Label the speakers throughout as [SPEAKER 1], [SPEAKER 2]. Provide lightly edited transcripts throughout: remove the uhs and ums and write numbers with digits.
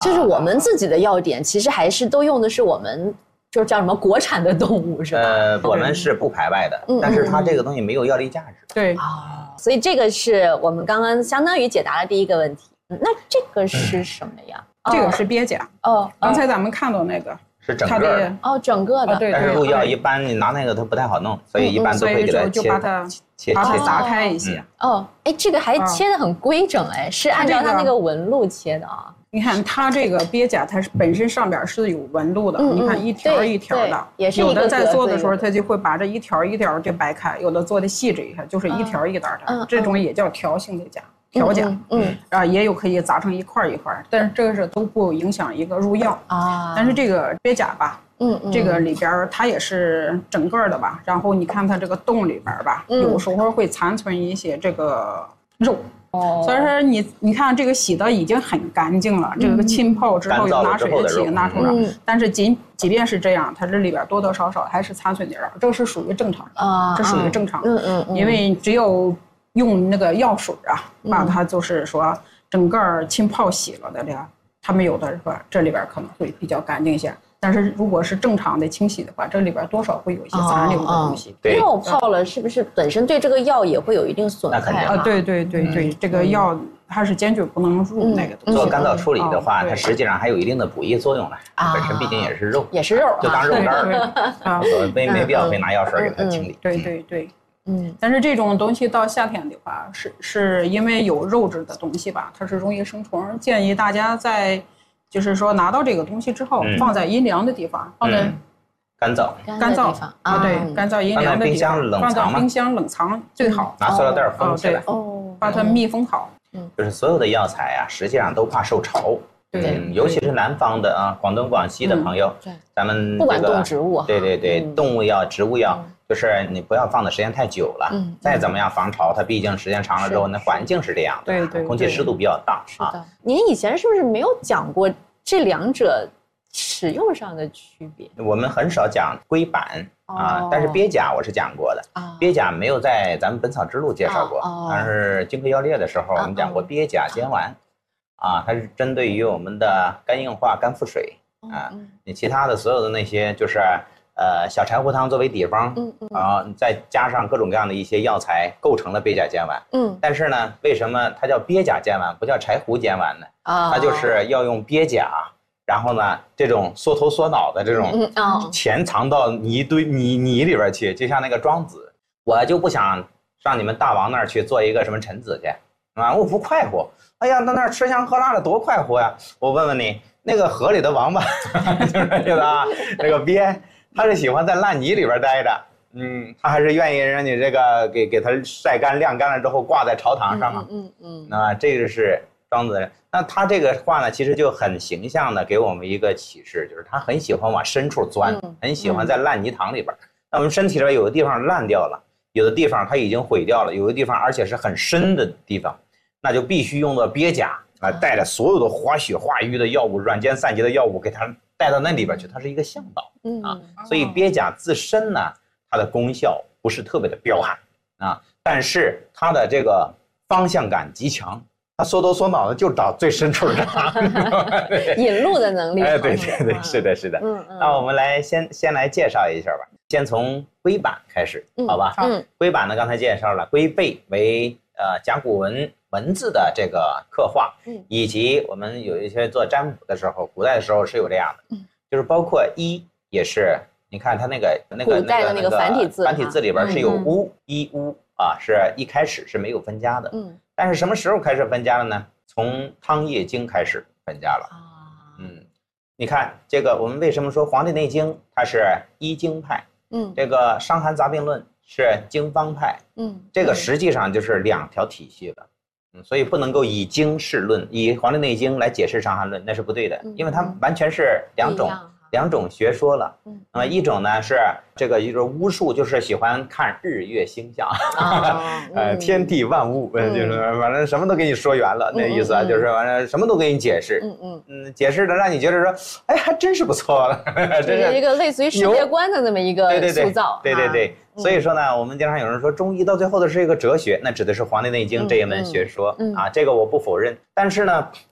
[SPEAKER 1] 就是我们自己的药典，其实还是都用的是我们就是叫什么国产的动物是吧？
[SPEAKER 2] 我们是不排外的，但是它这个东西没有药力价值。
[SPEAKER 3] 对
[SPEAKER 1] 所以这个是我们刚刚相当于解答了第一个问题。那这个是什么呀？
[SPEAKER 3] 这个是鳖甲。刚才咱们看到那个
[SPEAKER 2] 是整个的
[SPEAKER 1] 整个的。
[SPEAKER 3] 对。
[SPEAKER 2] 但是入药一般你拿那个它不太好弄，所以一般都会给它切
[SPEAKER 3] 砸开一些。
[SPEAKER 1] 这个还切得很规整是按照它那个纹路切的啊。
[SPEAKER 3] 你看它这个鳖甲，它本身上边是有纹路的，你看一条一条的，有的在做的时候，它就会把这一条一条就掰开，有的做的细致一下，就是一条一条的，这种也叫条形的甲，条甲，也有可以砸成一块一块，但是这个都不影响一个入药啊。但是这个鳖甲吧，这个里边它也是整个的吧，然后你看它这个洞里边吧，有时候会残存一些这个肉。所以说你看这个洗的已经很干净了，这个浸泡之后有拿水一起拿出来，但是即便是这样，它这里边多多少少还是残存点肉，这个是属于正常的这属于正常的。因为只有用那个药水把它就是说整个浸泡洗了的他们有的是吧，这里边可能会比较干净一些。但是如果是正常的清洗的话，这里边多少会有一些残留的东西。
[SPEAKER 1] 药泡了是不是本身对这个药也会有一定损害啊？
[SPEAKER 3] 对，这个药它是坚决不能入那个东西。
[SPEAKER 2] 做干燥处理的话，它实际上还有一定的补益作用的。本身毕竟也是肉，就当肉干儿，没必要非拿药水给它清理。
[SPEAKER 3] 对。但是这种东西到夏天的话，是因为有肉质的东西吧，它是容易生虫，建议大家在。就是说拿到这个东西之后，放在阴凉的地方，放在
[SPEAKER 2] 干燥
[SPEAKER 3] 对，干燥阴凉的地方，放在冰箱冷藏最好。
[SPEAKER 2] 拿塑料袋封起来，
[SPEAKER 3] 把它密封好。
[SPEAKER 2] 就是所有的药材实际上都怕受潮。尤其是南方的广东、广西的朋友，咱们
[SPEAKER 1] 不管动植物，
[SPEAKER 2] 对，动物药、植物药。就是你不要放的时间太久了，再怎么样防潮，它毕竟时间长了之后，那环境是这样的，
[SPEAKER 3] 对，
[SPEAKER 2] 空气湿度比较大
[SPEAKER 1] 啊。您以前是不是没有讲过这两者使用上的区别？
[SPEAKER 2] 我们很少讲龟板但是鳖甲我是讲过的，鳖甲没有在咱们《本草之路》介绍过，但是《金匮要略》的时候我们讲过鳖甲煎丸它是针对于我们的肝硬化、肝腹水你其他的所有的那些就是。小柴胡汤作为底方，再加上各种各样的一些药材，构成了鳖甲煎丸。但是呢，为什么它叫鳖甲煎丸，不叫柴胡煎丸呢？它就是要用鳖甲，然后呢，这种缩头缩脑的这种潜藏到泥里边去，就像那个庄子。我就不想上你们大王那儿去做一个什么臣子去我不快活。哎呀，到那儿吃香喝辣的多快活呀！我问问你，那个河里的王八，就是这个那个鳖。他是喜欢在烂泥里边待着，他还是愿意让你这个给他晒干晾干了之后挂在朝堂上这个是庄子的人。那他这个话呢，其实就很形象的给我们一个启示，就是他很喜欢往深处钻，很喜欢在烂泥塘里边。那我们身体里边有的地方烂掉了，有的地方它已经毁掉了，有的地方而且是很深的地方，那就必须用到鳖甲带着所有的化血化瘀的药物、软坚散结的药物给它带到那里边去，它是一个向导所以鳖甲自身呢，它的功效不是特别的彪悍但是它的这个方向感极强，它缩头缩脑的就找最深处的
[SPEAKER 1] 引路的能力。
[SPEAKER 2] 对，是的。那我们来先来介绍一下吧，先从龟板开始，好吧？龟板呢，刚才介绍了，龟背为甲骨文字的这个刻画，以及我们有一些做占卜的时候，古代的时候是有这样的，就是包括一也是，你看它那个
[SPEAKER 1] 古代的那个繁体字
[SPEAKER 2] 里边是有乌一乌是一开始是没有分家的，但是什么时候开始分家了呢？从汤液经开始分家了你看这个，我们为什么说《黄帝内经》它是医经派，这个《伤寒杂病论》是经方派，这个实际上就是两条体系了。所以不能够以经释论，以《黄帝内经》来解释《伤寒论》，那是不对的，因为它完全是两种学说了。一种呢是这个就是巫术，就是喜欢看日月星象，天地万物，就是反正什么都给你说圆了，那意思就是反正什么都给你解释，解释的让你觉得说，哎，还真是不错了，
[SPEAKER 1] 这是一个类似于世界观的那么一个塑造。
[SPEAKER 2] 对。所以说呢，我们经常有人说中医到最后的是一个哲学，那指的是《黄帝内经》这一门学说这个我不否认。但是呢，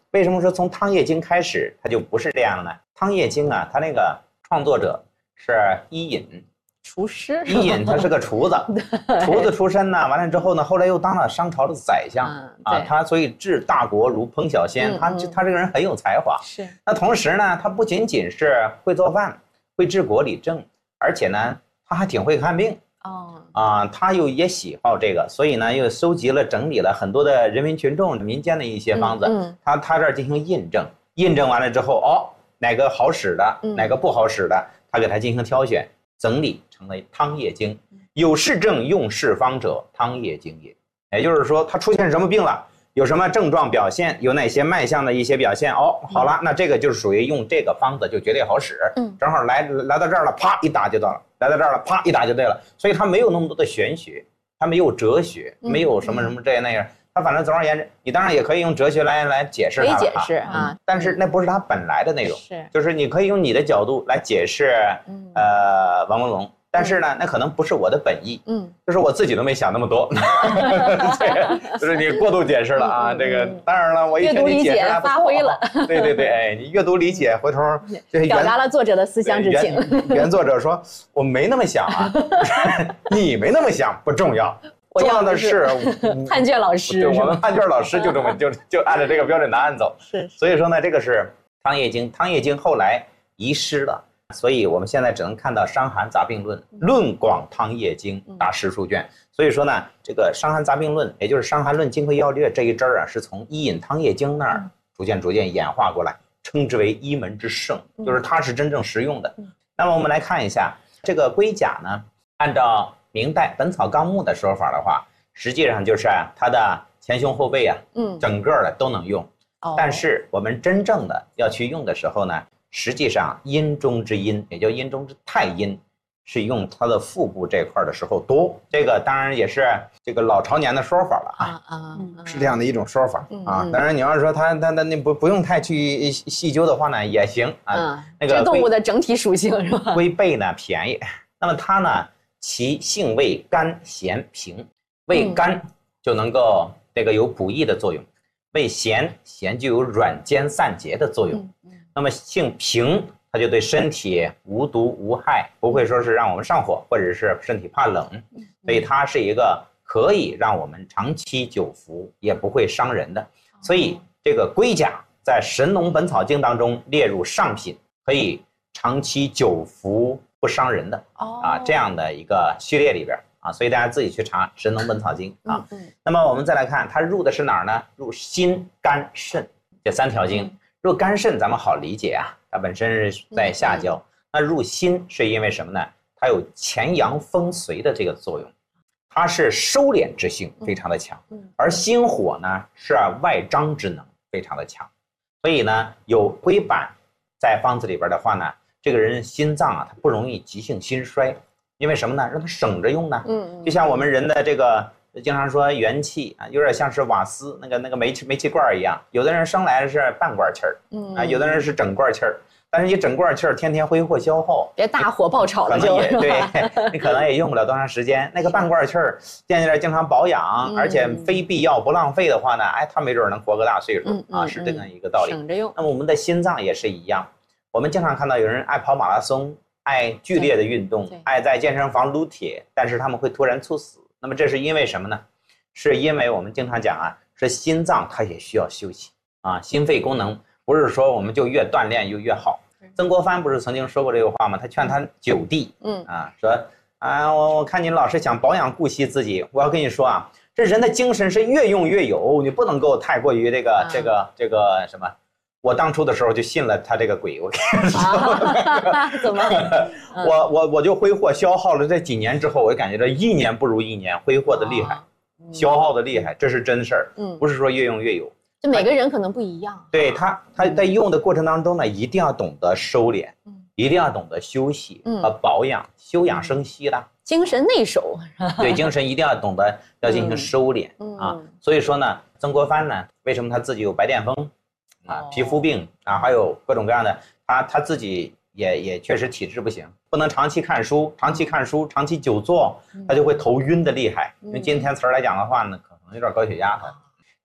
[SPEAKER 2] 为什么说从《汤液经》开始它就不是这样呢？《汤液经》啊，它那个创作者是伊尹。
[SPEAKER 1] 厨师，
[SPEAKER 2] 伊尹他是个厨子，厨子出身呢。完了之后呢，后来又当了商朝的宰相啊。他所以治大国如烹小鲜，他这个人很有才华。
[SPEAKER 1] 是。
[SPEAKER 2] 那同时呢，他不仅仅是会做饭，会治国理政，而且呢，他还挺会看病。他又也喜好这个，所以呢，又收集了整理了很多的人民群众民间的一些方子。他这儿进行印证，印证完了之后，哪个好使的，哪个不好使的，他给他进行挑选。整理成为《汤液经》，有是症用是方者，汤液经也。也就是说，他出现什么病了，有什么症状表现，有哪些脉象的一些表现。好了，那这个就是属于用这个方子就绝对好使。正好来到这儿了，啪一打就到了；来到这儿了，啪一打就对了。所以他没有那么多的玄学，他没有哲学，没有什么这样那样。他反正总而言之，你当然也可以用哲学来解释它，
[SPEAKER 1] 可以解释啊，
[SPEAKER 2] 但是那不是他本来的内容，就是你可以用你的角度来解释，王文龙，但是呢，那可能不是我的本意，就是我自己都没想那么多，就是你过度解释了啊，这个当然了，我一听你解释
[SPEAKER 1] 发挥了，
[SPEAKER 2] 对，你阅读理解，回头
[SPEAKER 1] 表达了作者的思乡之情。
[SPEAKER 2] 原作者说我没那么想啊，你没那么想不重要。重要的是
[SPEAKER 1] 判卷老师，
[SPEAKER 2] 对，我们判卷老师就这么就按照这个标准答案走。
[SPEAKER 1] 是，
[SPEAKER 2] 所以说呢，这个是《汤液经》，《汤液经》后来遗失了，所以我们现在只能看到《伤寒杂病论》，论广汤液经达10数卷。所以说呢，这个《伤寒杂病论》，也就是《伤寒论经会要略》这一支啊，是从伊尹《汤液经》那儿逐渐演化过来，称之为一门之圣，就是它是真正实用的。那么我们来看一下这个龟甲呢，按照明代《本草纲目》的说法的话，实际上就是它的前胸后背啊，整个的都能用。但是我们真正的要去用的时候呢，实际上阴中之阴，也叫阴中之太阴，是用它的腹部这块的时候多。这个当然也是这个老朝年的说法了是这样的一种说法啊。当然你要是说它那不用太去细究的话呢，也行啊。那个
[SPEAKER 1] 这动物的整体属性是吧？
[SPEAKER 2] 龟背呢便宜，那么它呢？其性味甘咸平，味甘就能够这个有补益的作用，味咸就有软坚散结的作用。那么性平，它就对身体无毒无害，不会说是让我们上火或者是身体怕冷，所以它是一个可以让我们长期久服也不会伤人的。所以这个龟甲在《神农本草经》当中列入上品，可以长期久服不伤人的这样的一个序列里边所以大家自己去查《神农本草经》啊。那么我们再来看它入的是哪儿呢？入心肝肾这3条经。入肝肾咱们好理解啊，它本身是在下焦。那入心是因为什么呢？它有潜阳风随的这个作用，它是收敛之性非常的强，而心火呢是外张之能非常的强，所以呢有龟板在方子里边的话呢，这个人心脏它不容易急性心衰，因为什么呢？让它省着用呢。就像我们人的这个经常说元气有点像是瓦斯那个煤气罐一样，有的人生来是半罐气儿有的人是整罐气儿，但是你整罐气儿天天挥霍消耗，
[SPEAKER 1] 别大火爆炒了就
[SPEAKER 2] 对，你可能也用不了多长时间。那个半罐气儿，见着经常保养，而且非必要不浪费的话呢，他没准能活个大岁数是这样一个道理。
[SPEAKER 1] 省着用。
[SPEAKER 2] 那么我们的心脏也是一样。我们经常看到有人爱跑马拉松，爱剧烈的运动，爱在健身房撸铁，但是他们会突然猝死。那么这是因为什么呢？是因为我们经常讲是心脏它也需要休息心肺功能不是说我们就越锻炼就越好。曾国藩不是曾经说过这个话吗？他劝他9弟说我看你老是想保养顾惜自己，我要跟你说这人的精神是越用越有，你不能够太过于这个什么。我当初的时候就信了他这个鬼，我跟你说，
[SPEAKER 1] 怎么？
[SPEAKER 2] 我就挥霍消耗了这几年之后，我就感觉这1年不如1年，挥霍的厉害，消耗的厉害，这是真事儿，不是说越用越有。
[SPEAKER 1] 就每个人可能不一样。
[SPEAKER 2] 对他在用的过程当中呢，一定要懂得收敛，一定要懂得休息和保养，休养生息的。
[SPEAKER 1] 精神内守。
[SPEAKER 2] 对，精神一定要懂得要进行收敛所以说呢，曾国藩呢，为什么他自己有白癜风？皮肤病还有各种各样的，他自己也确实体质不行，不能长期看书，长期久坐，他就会头晕的厉害。用今天词儿来讲的话呢，可能有点高血压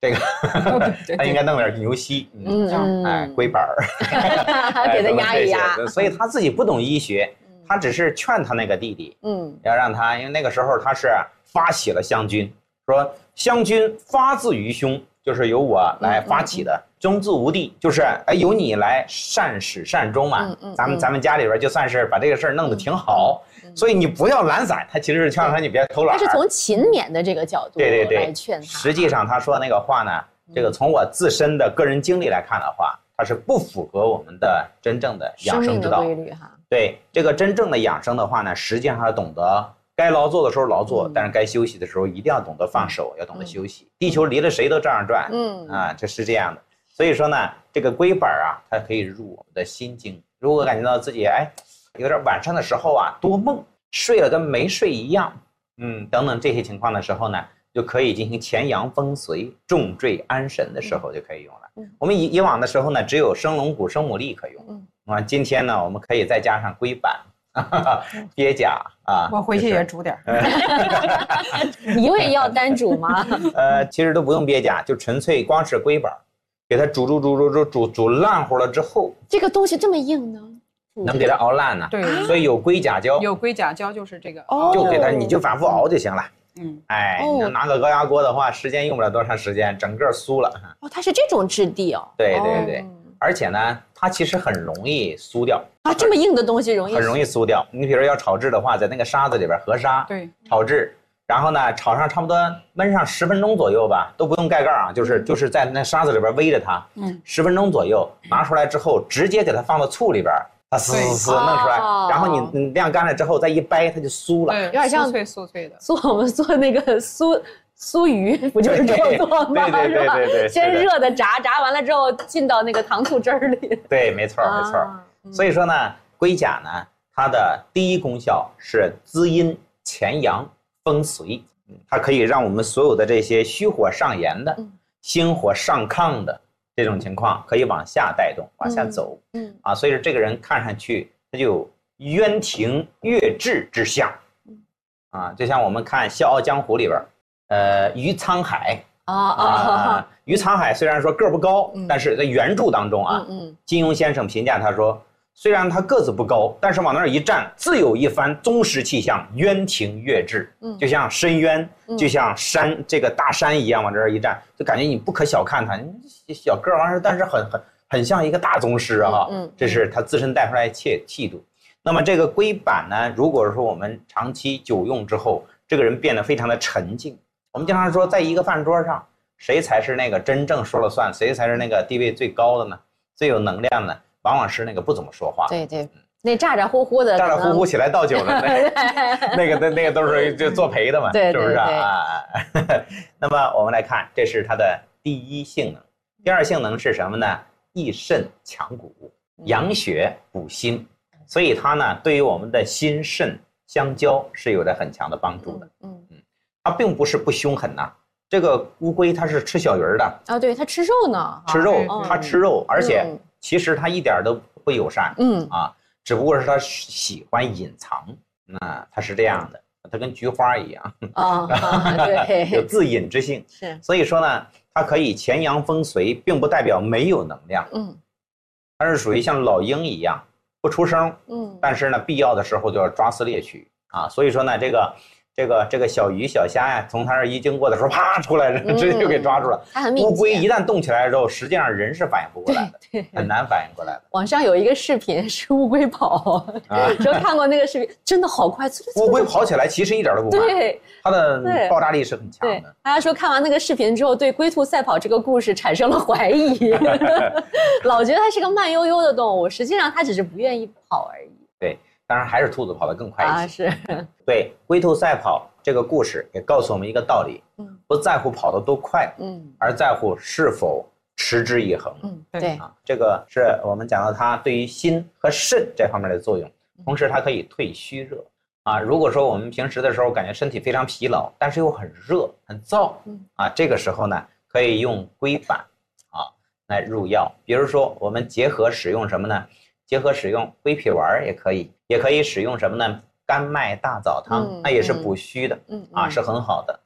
[SPEAKER 2] 这个他应该弄点牛膝，龟板儿，
[SPEAKER 1] 给他压一压。
[SPEAKER 2] 所以他自己不懂医学，他只是劝他那个弟弟，要让他，因为那个时候他是发起了湘军，说湘军发自于兄，就是由我来发起的，终自无地，就是由你来善始善终嘛。咱们家里边就算是把这个事儿弄得挺好。所以你不要懒散，他其实是劝他你别偷懒。
[SPEAKER 1] 他是从勤勉的这个角度来劝他。
[SPEAKER 2] 实际上他说那个话呢，这个从我自身的个人经历来看的话，它是不符合我们的真正的养生之道。
[SPEAKER 1] 生命的规律哈。
[SPEAKER 2] 对，这个真正的养生的话呢，实际上要懂得该劳作的时候劳作，但是该休息的时候一定要懂得放手，要懂得休息。地球离了谁都这样转，这是这样的。所以说呢，这个龟板啊，它可以入我们的心经。如果感觉到自己有点晚上的时候啊多梦，睡了跟没睡一样，等等这些情况的时候呢，就可以进行前阳风随、重坠安神的时候就可以用了。我们以往的时候呢，只有生龙骨、生牡蛎可用。今天呢，我们可以再加上龟板、鳖甲啊。
[SPEAKER 3] 我回去也煮点。
[SPEAKER 1] 你也要单煮吗？
[SPEAKER 2] 其实都不用鳖甲，就纯粹光是龟板，给它煮烂乎了之后，
[SPEAKER 1] 这个东西这么硬呢？
[SPEAKER 2] 能给它熬烂呢？
[SPEAKER 3] 对，
[SPEAKER 2] 所以有龟甲胶。
[SPEAKER 3] 有龟甲胶就是这个，
[SPEAKER 2] 就给它，你就反复熬就行了。你拿个高压锅的话，时间用不了多长时间，整个酥了。
[SPEAKER 1] 它是这种质地哦。
[SPEAKER 2] 对，而且呢，它其实很容易酥掉
[SPEAKER 1] 啊，这么硬的东西
[SPEAKER 2] 很容易酥掉。你比如要炒制的话，在那个沙子里边河沙，
[SPEAKER 3] 对，
[SPEAKER 2] 炒制，然后呢，炒上差不多焖上10分钟左右吧，都不用盖盖啊，就是在那沙子里边煨着它，10分钟左右，拿出来之后，直接给它放到醋里边。它撕弄出来，然后你晾干了之后再一掰，它就酥了，
[SPEAKER 3] 有点像酥脆的。
[SPEAKER 1] 我们做那个酥鱼，不就是这样做吗？
[SPEAKER 2] 对，
[SPEAKER 1] 先热的炸完了之后进到那个糖醋汁儿里。
[SPEAKER 2] 对，没错。所以说呢，龟甲呢，它的第一功效是滋阴潜阳风随，它可以让我们所有的这些虚火上炎的、心火上亢的这种情况可以往下带动，往下走。所以说这个人看上去他就有渊庭月至之象。就像我们看《笑傲江湖》里边，于沧海于沧海虽然说个儿不高，但是在原著当中金庸先生评价他说，虽然他个子不高，但是往那儿一站，自有一番宗师气象，渊庭月至，就像深渊，就像山，这个大山一样，往这儿一站，就感觉你不可小看他，你小个儿完事，但是很像一个大宗师啊，这是他自身带出来气度。那么这个龟板呢，如果说我们长期久用之后，这个人变得非常的沉静。我们经常说，在一个饭桌上，谁才是那个真正说了算，谁才是那个地位最高的呢？最有能量呢？往往是那个不怎么说话。
[SPEAKER 1] 对，那咋咋呼呼的，
[SPEAKER 2] 咋咋呼呼起来倒酒的那个都是就作陪的嘛，是不是啊？那么我们来看，这是它的第一性能。第二性能是什么呢？益肾强骨，养血补心。所以它呢，对于我们的心肾相交是有着很强的帮助的。它并不是不凶狠呐。这个乌龟它是吃小鱼儿的
[SPEAKER 1] 啊，对，它吃肉呢，
[SPEAKER 2] 吃肉，它吃肉，而且其实它一点都不友善，只不过是它喜欢隐藏，它是这样的，它跟菊花一样
[SPEAKER 1] 对，
[SPEAKER 2] 有自隐之性，
[SPEAKER 1] 是，
[SPEAKER 2] 所以说呢，它可以潜阳风随，并不代表没有能量，它是属于像老鹰一样不出声，但是呢，必要的时候就要抓撕猎取啊，所以说呢，这个小鱼小虾呀，从它这儿一经过的时候，啪出来，直接就给抓住了。
[SPEAKER 1] 它很敏捷。
[SPEAKER 2] 乌龟一旦动起来之后，实际上人是反应不过来的，很难反应过来的。
[SPEAKER 1] 网上有一个视频是乌龟跑，说看过那个视频，真的好快。
[SPEAKER 2] 乌龟跑起来其实一点都不慢，
[SPEAKER 1] 对，
[SPEAKER 2] 它的爆炸力是很强的。
[SPEAKER 1] 大家说看完那个视频之后，对龟兔赛跑这个故事产生了怀疑，老觉得它是个慢悠悠的动物，实际上它只是不愿意跑而已。
[SPEAKER 2] 对。当然还是兔子跑得更快一些。
[SPEAKER 1] 是。
[SPEAKER 2] 对，龟兔赛跑这个故事也告诉我们一个道理，不在乎跑得多快，而在乎是否持之以恒。
[SPEAKER 1] 对
[SPEAKER 2] 这个是我们讲到它对于心和肾这方面的作用，同时它可以退虚热如果说我们平时的时候感觉身体非常疲劳，但是又很热很燥这个时候呢，可以用龟板来入药。比如说我们结合使用什么呢？结合使用龟皮丸也可以使用什么呢？甘麦大枣汤，那也是补虚的是很好的。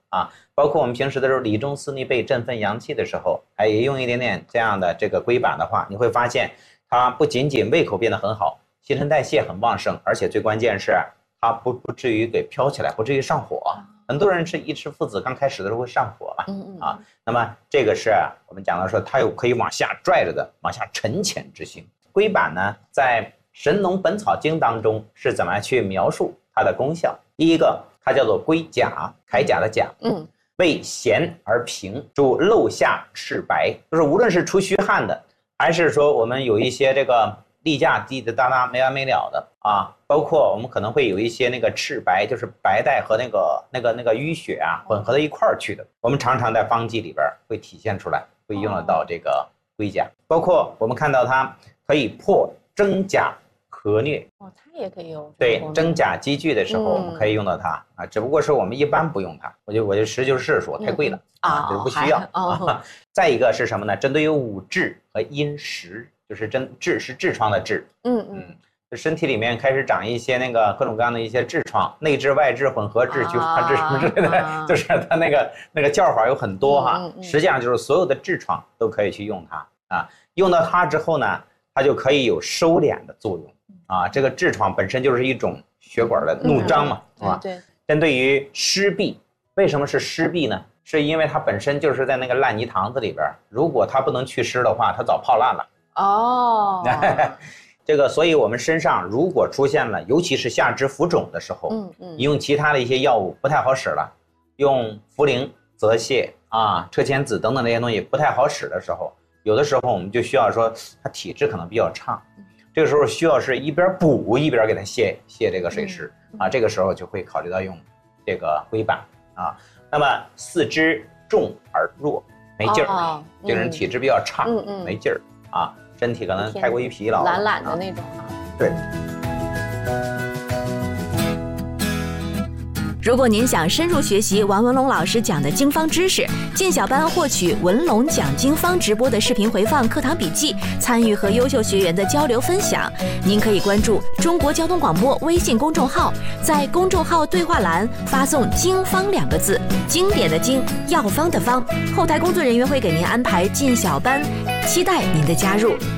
[SPEAKER 2] 啊。包括我们平时的时候，理中思逆背振奋阳气的时候，也用一点点这样的这个龟板的话，你会发现它不仅仅胃口变得很好，新陈代谢很旺盛，而且最关键是它不至于给飘起来，不至于上火。很多人是一吃附子刚开始的时候会上火嘛，那么这个是我们讲到说它有可以往下拽着的，往下沉潜之性。龟板呢，在《神农本草经》当中是怎么去描述它的功效？第一个，它叫做龟甲，铠甲的甲，为咸而平，主漏下赤白，就是无论是出虚汗的，还是说我们有一些这个例假滴滴答答没完没了的啊，包括我们可能会有一些那个赤白，就是白带和那个淤血啊混合到一块儿去的，我们常常在方剂里边会体现出来，会用得到这个龟甲。包括我们看到它可以破真假和疟，
[SPEAKER 1] 它也可以用。
[SPEAKER 2] 对，真假积聚的时候我们可以用到它啊，只不过是我们一般不用它，我就实事求是说太贵了就是不需要再一个是什么呢？针对于五志和阴实，就是痔是痔疮的痔，身体里面开始长一些那个各种各样的一些痔疮，内痔、外痔、混合痔、菊花痔什么之类的，就是它那个叫法有很多实际上就是所有的痔疮都可以去用它用到它之后呢，它就可以有收敛的作用这个痔疮本身就是一种血管的怒张嘛，是吧？
[SPEAKER 1] 对。
[SPEAKER 2] 针对于湿痹，为什么是湿痹呢？是因为它本身就是在那个烂泥塘子里边，如果它不能祛湿的话，它早泡烂了。这个，所以我们身上如果出现了，尤其是下肢浮肿的时候，你用其他的一些药物不太好使了，用茯苓、泽泻车前子等等这些东西不太好使的时候，有的时候我们就需要说，它体质可能比较差，这个时候需要是一边补一边给它泻这个水湿这个时候就会考虑到用这个龟板那么四肢重而弱，没劲儿，这个人体质比较差，没劲儿身体可能太过于疲劳，
[SPEAKER 1] 懒懒的那种
[SPEAKER 2] 对。
[SPEAKER 4] 如果您想深入学习王文龙老师讲的经方知识，进小班获取文龙讲经方直播的视频回放、课堂笔记，参与和优秀学员的交流分享，您可以关注中国交通广播微信公众号，在公众号对话栏发送经方2个字，经典的经，药方的方，后台工作人员会给您安排进小班，期待您的加入。